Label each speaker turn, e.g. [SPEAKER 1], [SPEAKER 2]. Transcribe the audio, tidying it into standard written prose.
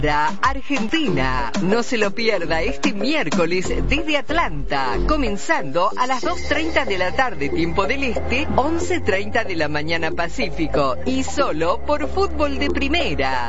[SPEAKER 1] Argentina. No se lo pierda este miércoles desde Atlanta, comenzando a las 2:30 de la tarde, tiempo del Este, 11:30 de la mañana Pacífico, y solo por Fútbol de Primera.